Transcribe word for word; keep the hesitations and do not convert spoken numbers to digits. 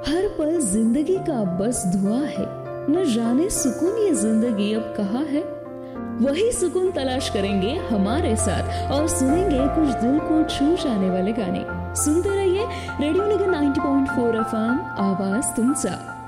हर पल जिंदगी का बस धुआं है, न जाने सुकून ये जिंदगी अब कहाँ है। वही सुकून तलाश करेंगे हमारे साथ और सुनेंगे कुछ दिल को छू जाने वाले गाने। सुनते रहिए रेडियो निगम ninety point four F M, आवाज तुमचा।